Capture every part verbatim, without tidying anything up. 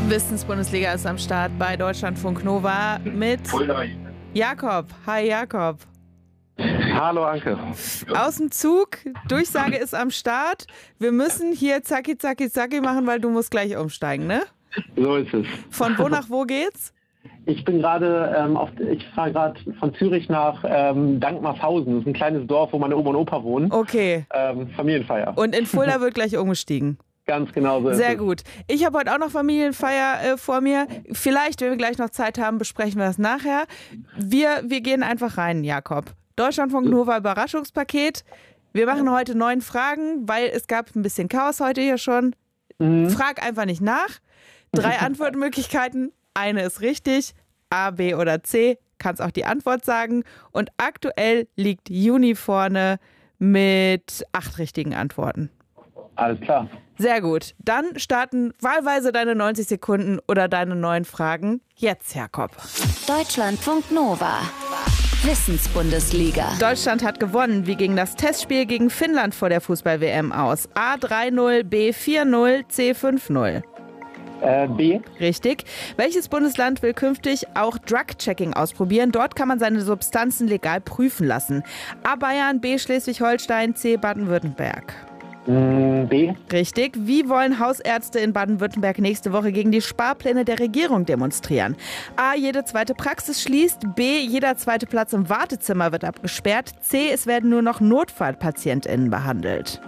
Wissensbundesliga ist am Start bei Deutschlandfunk Nova mit Jakob. Hi Jakob. Hallo Anke. Aus dem Zug, Durchsage ist am Start. Wir müssen hier zacki zacki zacki machen, weil du musst gleich umsteigen, ne? So ist es. Von wo nach wo geht's? Ich bin gerade, ähm, auf, ich fahre gerade von Zürich nach ähm, Dankmarshausen. Das ist ein kleines Dorf, wo meine Oma und Opa wohnen. Okay. Ähm, Familienfeier. Und in Fulda wird gleich umgestiegen. Ganz genau so ist Sehr es. gut. Ich habe heute auch noch Familienfeier äh, vor mir. Vielleicht, wenn wir gleich noch Zeit haben, besprechen wir das nachher. Wir, wir gehen einfach rein, Jakob. Deutschlandfunk Nova Überraschungspaket. Wir machen heute neun Fragen, weil es gab ein bisschen Chaos heute hier schon. Mhm. Frag einfach nicht nach. Drei Antwortmöglichkeiten. Eine ist richtig. A, B oder C. Kannst auch die Antwort sagen. Und aktuell liegt Juni vorne mit acht richtigen Antworten. Alles klar. Sehr gut. Dann starten wahlweise deine neunzig Sekunden oder deine neun Fragen. Jetzt, Jakob. Deutschlandfunk Nova. Wissensbundesliga. Deutschland hat gewonnen. Wie ging das Testspiel gegen Finnland vor der Fußball-W M aus? A drei null, B vier null, C fünf null. Äh, B. Richtig. Welches Bundesland will künftig auch Drug-Checking ausprobieren? Dort kann man seine Substanzen legal prüfen lassen. A Bayern, B Schleswig-Holstein, C Baden-Württemberg. B. Richtig. Wie wollen Hausärzte in Baden-Württemberg nächste Woche gegen die Sparpläne der Regierung demonstrieren? A. Jede zweite Praxis schließt. B. Jeder zweite Platz im Wartezimmer wird abgesperrt. C. Es werden nur noch NotfallpatientInnen behandelt.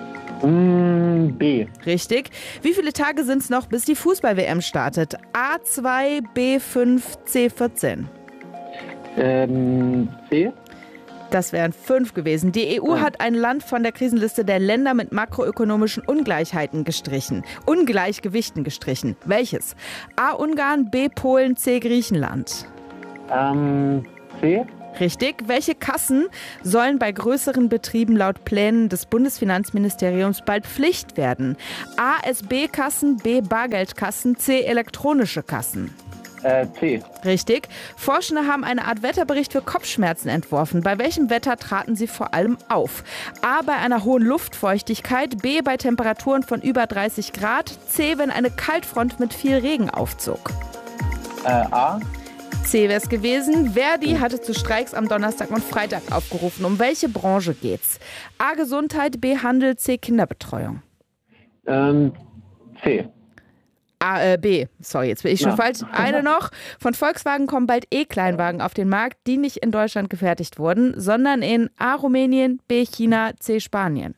B. Richtig. Wie viele Tage sind es noch, bis die Fußball-W M startet? A zwei, B fünf, C vierzehn. Ähm, C. Das wären fünf gewesen. Die E U Ja. hat ein Land von der Krisenliste der Länder mit makroökonomischen Ungleichheiten gestrichen. Ungleichgewichten gestrichen. Welches? A. Ungarn, B. Polen, C. Griechenland. Ähm, C. Richtig. Welche Kassen sollen bei größeren Betrieben laut Plänen des Bundesfinanzministeriums bald Pflicht werden? A. S B-Kassen, B. Bargeldkassen, C. Elektronische Kassen. Äh, C. Richtig. Forschende haben eine Art Wetterbericht für Kopfschmerzen entworfen. Bei welchem Wetter traten sie vor allem auf? A. Bei einer hohen Luftfeuchtigkeit, B. Bei Temperaturen von über dreißig Grad, C. Wenn eine Kaltfront mit viel Regen aufzog. Äh, A. C wäre es gewesen. Verdi hatte zu Streiks am Donnerstag und Freitag aufgerufen. Um welche Branche geht's? A. Gesundheit, B. Handel, C. Kinderbetreuung. Ähm, C. A, äh, B. Sorry, jetzt bin ich schon Ja. falsch. Eine noch. Von Volkswagen kommen bald E-Kleinwagen auf den Markt, die nicht in Deutschland gefertigt wurden, sondern in A. Rumänien, B. China, C. Spanien.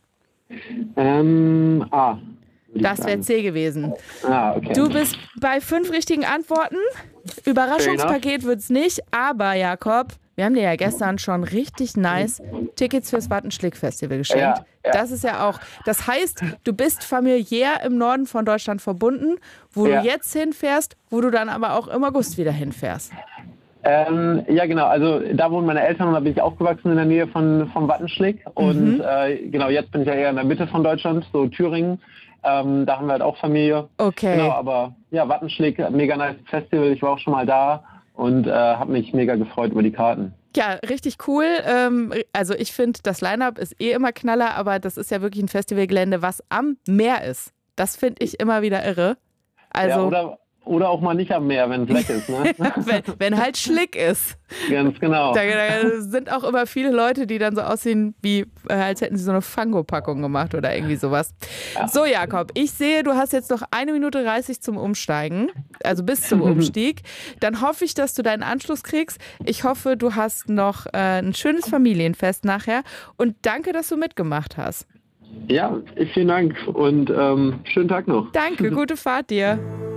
Ähm, A. Das wäre C gewesen. Ah, okay. Du bist bei fünf richtigen Antworten. Überraschungspaket wird's nicht, aber Jakob, wir haben dir ja gestern schon richtig nice Tickets fürs Wattenschlick-Festival geschenkt. Ja, ja. Das ist ja auch, das heißt, du bist familiär im Norden von Deutschland verbunden, wo Ja. du jetzt hinfährst, wo du dann aber auch im August wieder hinfährst. Ähm, ja, genau. Also da wohnen meine Eltern und da bin ich aufgewachsen in der Nähe von vom Wattenschlick. Und Mhm. äh, genau, jetzt bin ich ja eher in der Mitte von Deutschland, so Thüringen. Ähm, da haben wir halt auch Familie. Okay. Genau, aber ja, Wattenschlick, mega nice Festival. Ich war auch schon mal da und äh, habe mich mega gefreut über die Karten. Ja, richtig cool. Ähm, also ich finde, das Line-Up ist eh immer Knaller, aber das ist ja wirklich ein Festivalgelände, was am Meer ist. Das finde ich immer wieder irre. Also Ja, oder, oder auch mal nicht am Meer, wenn es leck ist. Ne? wenn, wenn halt Schlick ist. Ganz genau. Da, da sind auch immer viele Leute, die dann so aussehen, wie äh, als hätten sie so eine Fango-Packung gemacht oder irgendwie sowas. Ja. So, Jakob, ich sehe, du hast jetzt noch eine Minute dreißig zum Umsteigen, also bis zum Umstieg. Dann hoffe ich, dass du deinen Anschluss kriegst. Ich hoffe, du hast noch äh, ein schönes Familienfest nachher. Und danke, dass du mitgemacht hast. Ja, vielen Dank und ähm, schönen Tag noch. Danke, gute Fahrt dir.